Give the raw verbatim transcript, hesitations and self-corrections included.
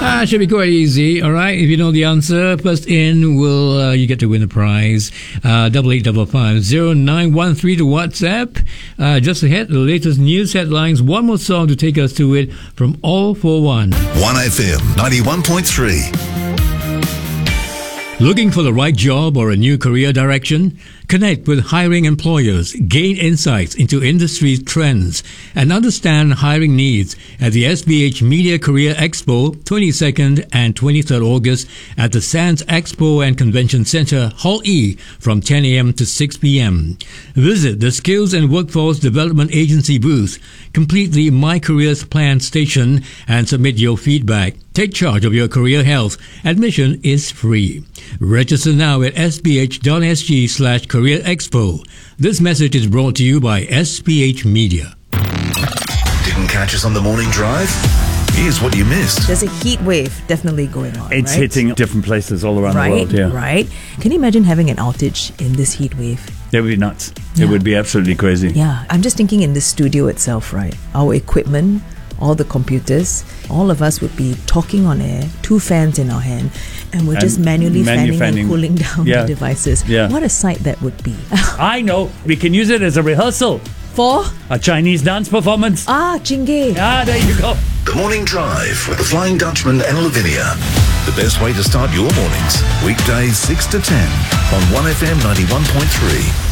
Ah, should be quite easy, all right? If you know the answer, first in will uh, you get to win a prize. Uh, double eight double five zero nine one three to WhatsApp. Uh, just ahead, the latest news headlines. One more song to take us to it from All for One. one F M ninety-one point three. Looking for the right job or a new career direction? Connect with hiring employers, gain insights into industry trends, and understand hiring needs at the S B H Media Career Expo, twenty-second and twenty-third August at the Sands Expo and Convention Center, Hall E, from ten a.m. to six p.m. Visit the Skills and Workforce Development Agency booth, complete the My Careers Plan station, and submit your feedback. Take charge of your career health. Admission is free. Register now at sbh.sg slash career expo. This message is brought to you by S B H Media. Didn't catch us on the morning drive? Here's what you missed. There's a heat wave definitely going on. It's right? hitting different places all around right, the world. Yeah, right. Can you imagine having an outage in this heat wave? It would be nuts. Yeah. It would be absolutely crazy. Yeah, I'm just thinking in the studio itself, right? Our equipment, all the computers, all of us would be talking on air, two fans in our hand, and we're And just manually manu- fanning, fanning. and cooling down Yeah. the devices. Yeah. What a sight that would be. I know. We can use it as a rehearsal. For? A Chinese dance performance. Ah, Chingay. Ah, there you go. The Morning Drive with the Flying Dutchman and Lavinia. The best way to start your mornings. Weekdays six to ten on one F M ninety-one point three.